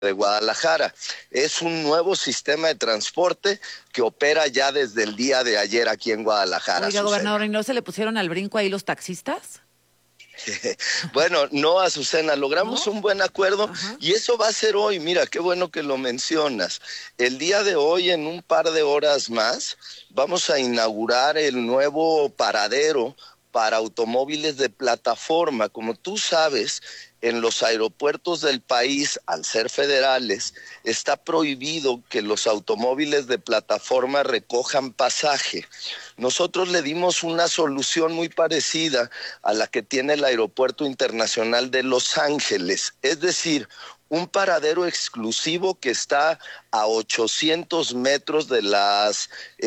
de Guadalajara. Es un nuevo sistema de transporte que opera ya desde el día de ayer aquí en Guadalajara, Oiga, gobernador, Azucena. ¿y no se le pusieron al brinco ahí los taxistas? Bueno, no, Azucena, logramos ¿No? un buen acuerdo Ajá. y eso va a ser hoy. Mira, qué bueno que lo mencionas. El día de hoy, en un par de horas más, vamos a inaugurar el nuevo paradero para automóviles de plataforma. Como tú sabes, en los aeropuertos del país, al ser federales, está prohibido que los automóviles de plataforma recojan pasaje. Nosotros le dimos una solución muy parecida a la que tiene el Aeropuerto Internacional de Los Ángeles, es decir, un paradero exclusivo que está a 800 metros de las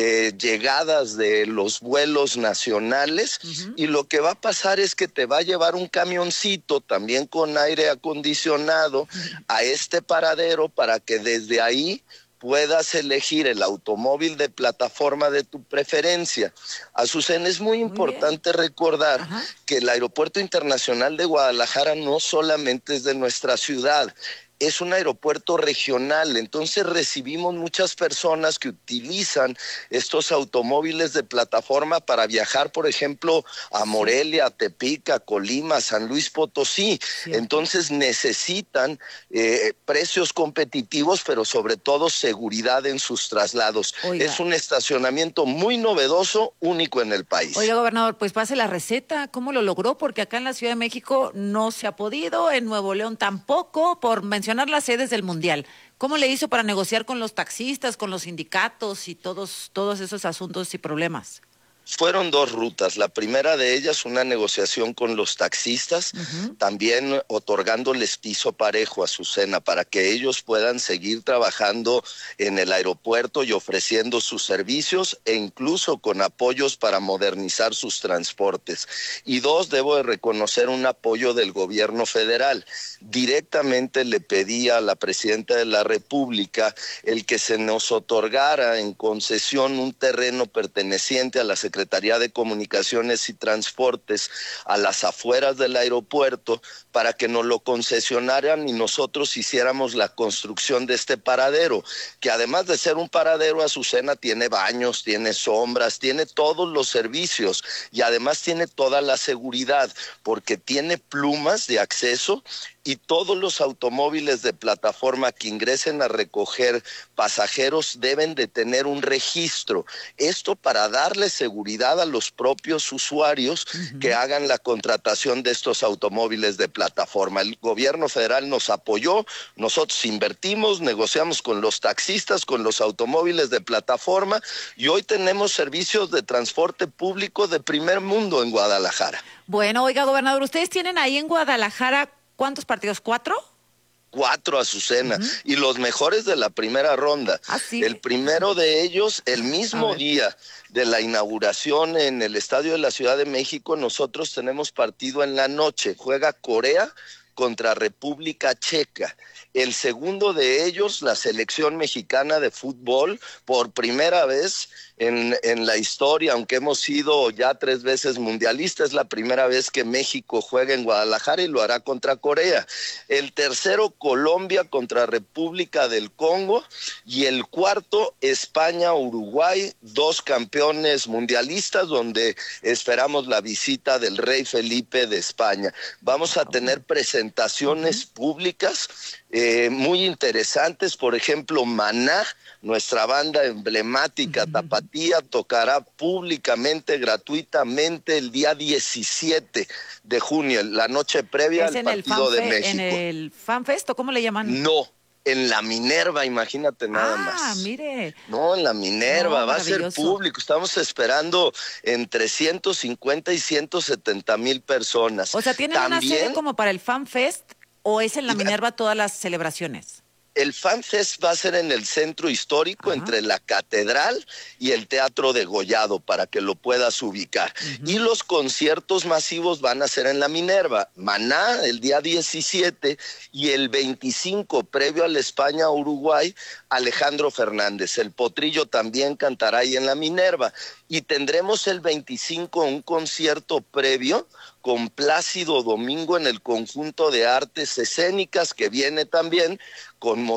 llegadas de los vuelos nacionales, Ujú. y lo que va a pasar es que te va a llevar un camioncito también con aire acondicionado a este paradero para que desde ahí puedas elegir el automóvil de plataforma de tu preferencia. Azucena, es muy Muy bien. importante recordar Ajá. que el Aeropuerto Internacional de Guadalajara no solamente es de nuestra ciudad, es un aeropuerto regional, entonces recibimos muchas personas que utilizan estos automóviles de plataforma para viajar, por ejemplo, a Sí, Morelia, a Tepic, a Colima, a San Luis Potosí. cierto. Entonces necesitan precios competitivos, pero sobre todo seguridad en sus traslados. Es Oiga, un estacionamiento muy novedoso, único en el país. oiga, gobernador, pues pase la receta. ¿Cómo lo logró? Porque acá en la Ciudad de México no se ha podido, en Nuevo León tampoco, por mencionar las sedes del Mundial. ¿Cómo le hizo para negociar con los taxistas, con los sindicatos y todos esos asuntos y problemas? Fueron dos rutas. La primera de ellas, una negociación con los taxistas, Ujú. también otorgándoles piso parejo a Azucena para que ellos puedan seguir trabajando en el aeropuerto y ofreciendo sus servicios e incluso con apoyos para modernizar sus transportes. Y dos, debo de reconocer un apoyo del gobierno federal. Directamente le pedí a la presidenta de la República el que se nos otorgara en concesión un terreno perteneciente a la Secretaría de Comunicaciones y Transportes a las afueras del aeropuerto para que nos lo concesionaran y nosotros hiciéramos la construcción de este paradero, que además de ser un paradero, Azucena, tiene baños, tiene sombras, tiene todos los servicios y además tiene toda la seguridad porque tiene plumas de acceso y todos los automóviles de plataforma que ingresen a recoger pasajeros deben de tener un registro. Esto para darle seguridad a los propios usuarios que Ujú. hagan la contratación de estos automóviles de plataforma. El gobierno federal nos apoyó, nosotros invertimos, negociamos con los taxistas, con los automóviles de plataforma y hoy tenemos servicios de transporte público de primer mundo en Guadalajara. Bueno, oiga, gobernador, ustedes tienen ahí en Guadalajara, ¿cuántos partidos? ¿Cuatro? Cuatro, Azucena, Ujú. y los mejores de la primera ronda. Ah, sí. El primero de ellos, el A mismo ver. día de la inauguración en el Estadio de la Ciudad de México, nosotros tenemos partido en la noche. Juega Corea contra República Checa. El segundo de ellos, la selección mexicana de fútbol, por primera vez en la historia, aunque hemos sido ya 3 veces mundialistas, es la primera vez que México juega en Guadalajara y lo hará contra Corea. El tercero, Colombia contra República del Congo. Y el cuarto, España-Uruguay, dos campeones mundialistas, donde esperamos la visita del rey Felipe de España. Vamos a Wow. tener presentaciones públicas muy interesantes, por ejemplo, Maná, nuestra banda emblemática tapatía, tocará públicamente, gratuitamente, el día 17 de junio, la noche previa ¿Es al partido de En México. el FanFest o cómo le llaman? No, en la Minerva, imagínate nada Ah, más. mire. No, en la No, Minerva, va a ser maravilloso. público. Estamos esperando entre 150 y 170,000 personas. O sea, ¿tienen una sede También como para el FanFest o es en la Minerva todas las celebraciones? el FanFest va a ser en el centro histórico Ajá. entre la catedral y el Teatro de Gollado para que lo puedas ubicar. Y Ujú. los conciertos masivos van a ser en la Minerva. Maná el día 17 y el 25 previo al España-Uruguay, Alejandro Fernández. El Potrillo también cantará ahí en la Minerva. Y tendremos el 25 un concierto previo con Plácido Domingo en el conjunto de artes escénicas, que viene también con